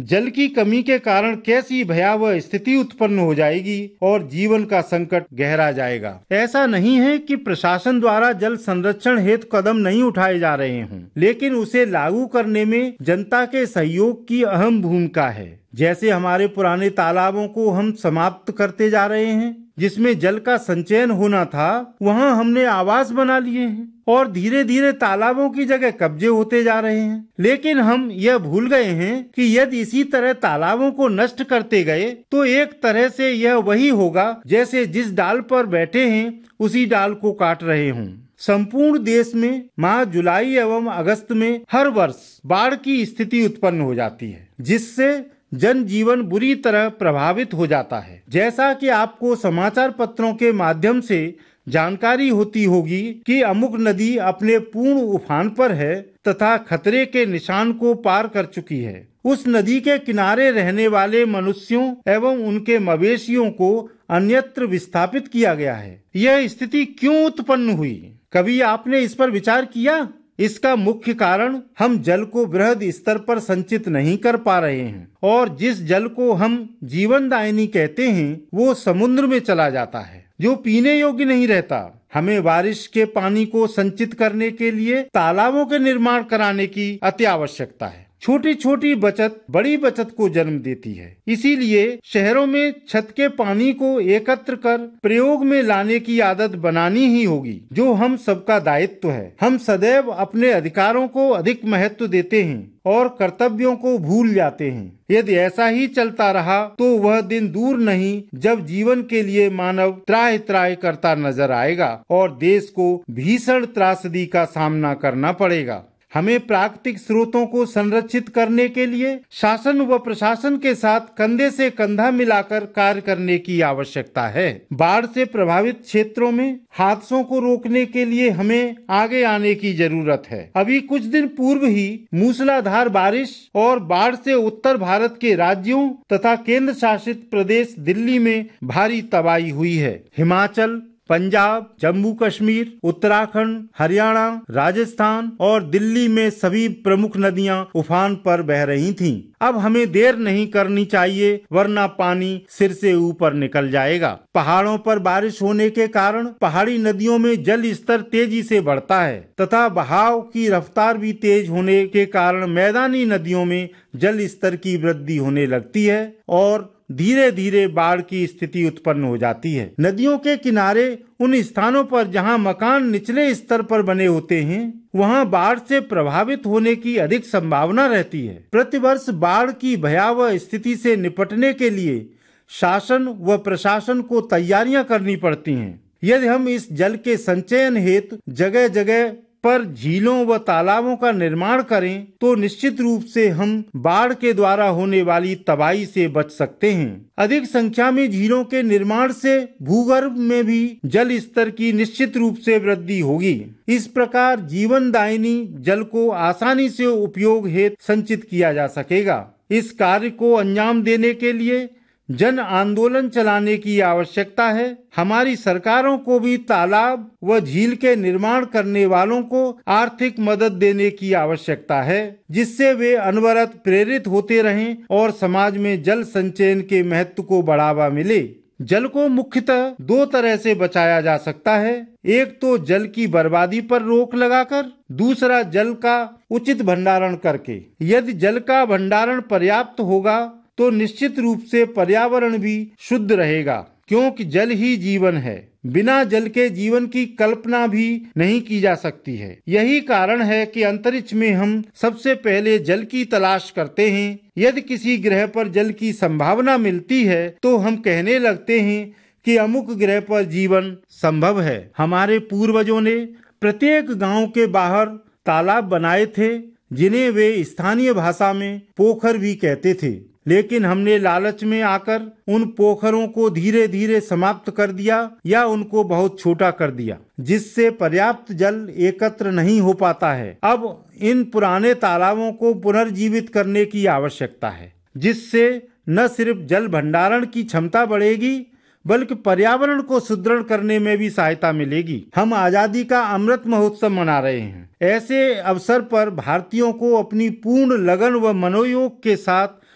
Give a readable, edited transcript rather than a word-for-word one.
जल की कमी के कारण कैसी भयावह स्थिति उत्पन्न हो जाएगी और जीवन का संकट गहरा जाएगा। ऐसा नहीं है कि प्रशासन द्वारा जल संरक्षण हेतु कदम नहीं उठाए जा रहे हों, लेकिन उसे लागू करने में जनता के सहयोग की अहम भूमिका है। जैसे हमारे पुराने तालाबों को हम समाप्त करते जा रहे हैं, जिसमें जल का संचयन होना था, वहां हमने आवास बना लिए हैं और धीरे धीरे तालाबों की जगह कब्जे होते जा रहे हैं। लेकिन हम यह भूल गए हैं कि यदि इसी तरह तालाबों को नष्ट करते गए तो एक तरह से यह वही होगा जैसे जिस डाल पर बैठे हैं उसी डाल को काट रहे हों। संपूर्ण देश में माह जुलाई एवं अगस्त में हर वर्ष बाढ़ की स्थिति उत्पन्न हो जाती है, जिससे जनजीवन बुरी तरह प्रभावित हो जाता है। जैसा कि आपको समाचार पत्रों के माध्यम से जानकारी होती होगी कि अमुक नदी अपने पूर्ण उफान पर है तथा खतरे के निशान को पार कर चुकी है। उस नदी के किनारे रहने वाले मनुष्यों एवं उनके मवेशियों को अन्यत्र विस्थापित किया गया है। यह स्थिति क्यों उत्पन्न हुई? कभी आपने इस पर विचार किया? इसका मुख्य कारण हम जल को बृहद स्तर पर संचित नहीं कर पा रहे हैं और जिस जल को हम जीवनदायिनी कहते हैं वो समुद्र में चला जाता है, जो पीने योग्य नहीं रहता। हमें बारिश के पानी को संचित करने के लिए तालाबों के निर्माण कराने की अति आवश्यकता है। छोटी छोटी बचत बड़ी बचत को जन्म देती है। इसीलिए शहरों में छत के पानी को एकत्र कर प्रयोग में लाने की आदत बनानी ही होगी, जो हम सबका दायित्व है। हम सदैव अपने अधिकारों को अधिक महत्व देते हैं और कर्तव्यों को भूल जाते हैं। यदि ऐसा ही चलता रहा तो वह दिन दूर नहीं जब जीवन के लिए मानव त्राहि त्राहि करता नजर आएगा और देश को भीषण त्रासदी का सामना करना पड़ेगा। हमें प्राकृतिक स्रोतों को संरक्षित करने के लिए शासन व प्रशासन के साथ कंधे से कंधा मिलाकर कार्य करने की आवश्यकता है। बाढ़ से प्रभावित क्षेत्रों में हादसों को रोकने के लिए हमें आगे आने की जरूरत है। अभी कुछ दिन पूर्व ही मूसलाधार बारिश और बाढ़ से उत्तर भारत के राज्यों तथा केंद्र शासित प्रदेश दिल्ली में भारी तबाही हुई है। हिमाचल, पंजाब, जम्मू कश्मीर, उत्तराखंड, हरियाणा, राजस्थान और दिल्ली में सभी प्रमुख नदियां उफान पर बह रही थीं। अब हमें देर नहीं करनी चाहिए, वरना पानी सिर से ऊपर निकल जाएगा। पहाड़ों पर बारिश होने के कारण पहाड़ी नदियों में जल स्तर तेजी से बढ़ता है तथा बहाव की रफ्तार भी तेज होने के कारण मैदानी नदियों में जल स्तर की वृद्धि होने लगती है और धीरे धीरे बाढ़ की स्थिति उत्पन्न हो जाती है। नदियों के किनारे उन स्थानों पर जहां मकान निचले स्तर पर बने होते हैं, वहां बाढ़ से प्रभावित होने की अधिक संभावना रहती है। प्रतिवर्ष बाढ़ की भयावह स्थिति से निपटने के लिए शासन व प्रशासन को तैयारियां करनी पड़ती हैं। यदि हम इस जल के संचयन हेतु जगह जगह पर झीलों व तालाबों का निर्माण करें तो निश्चित रूप से हम बाढ़ के द्वारा होने वाली तबाही से बच सकते हैं। अधिक संख्या में झीलों के निर्माण से भूगर्भ में भी जल स्तर की निश्चित रूप से वृद्धि होगी। इस प्रकार जीवनदायिनी जल को आसानी से उपयोग हेतु संचित किया जा सकेगा। इस कार्य को अंजाम देने के लिए जन आंदोलन चलाने की आवश्यकता है। हमारी सरकारों को भी तालाब व झील के निर्माण करने वालों को आर्थिक मदद देने की आवश्यकता है, जिससे वे अनवरत प्रेरित होते रहें और समाज में जल संचयन के महत्व को बढ़ावा मिले। जल को मुख्यतः दो तरह से बचाया जा सकता है। एक तो जल की बर्बादी पर रोक लगाकर, दूसरा जल का उचित भंडारण करके। यदि जल का भंडारण पर्याप्त होगा तो निश्चित रूप से पर्यावरण भी शुद्ध रहेगा, क्योंकि जल ही जीवन है। बिना जल के जीवन की कल्पना भी नहीं की जा सकती है। यही कारण है कि अंतरिक्ष में हम सबसे पहले जल की तलाश करते हैं। यदि किसी ग्रह पर जल की संभावना मिलती है तो हम कहने लगते हैं कि अमुक ग्रह पर जीवन संभव है। हमारे पूर्वजों ने प्रत्येक गांव के बाहर तालाब बनाए थे, जिन्हें वे स्थानीय भाषा में पोखर भी कहते थे। लेकिन हमने लालच में आकर उन पोखरों को धीरे धीरे समाप्त कर दिया या उनको बहुत छोटा कर दिया, जिससे पर्याप्त जल एकत्र नहीं हो पाता है। अब इन पुराने तालाबों को पुनर्जीवित करने की आवश्यकता है, जिससे न सिर्फ जल भंडारण की क्षमता बढ़ेगी बल्कि पर्यावरण को सुदृढ़ करने में भी सहायता मिलेगी। हम आजादी का अमृत महोत्सव मना रहे हैं। ऐसे अवसर पर भारतीयों को अपनी पूर्ण लगन व मनोयोग के साथ